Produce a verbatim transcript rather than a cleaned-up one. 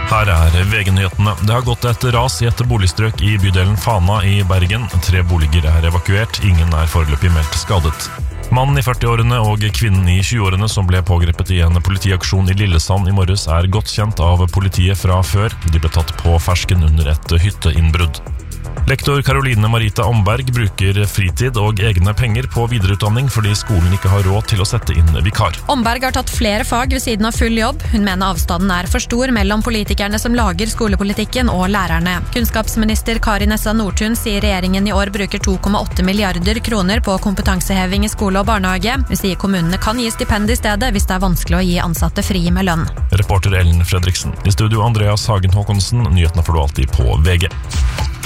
Her er V G-nyhetene. Det har gått et ras i et boligstrøk i bydelen Fana i Bergen. Tre boliger er evakuert, ingen er foreløpig meldt skadet. Mannen i førti-årene og kvinnen i tjue-årene som ble pågrepet i en politiaksjon i Lillesand i morges er godt kjent av politiet fra før. De ble tatt på fersken under et hytteinnbrudd. Lektor Caroline Marita Omberg bruker fritid og egne penger på videreutdanning fordi skolen ikke har råd til å sette inn vikar. Omberg har tatt flere fag ved siden av full jobb. Hun mener avstanden er for stor mellom politikerne som lager skolepolitikken og lærerne. Kunnskapsminister Kari Nessa Nordtun sier regjeringen i år bruker to komma åtte milliarder kroner på kompetanseheving i skole og barnehage. Hun sier kommunene kan gi stipend i stedet hvis det er vanskelig å gi ansatte fri med lønn. Reporter Ellen Fredriksen. I studio Andreas Hagen Håkonsen. Nyhetene får du alltid på V G.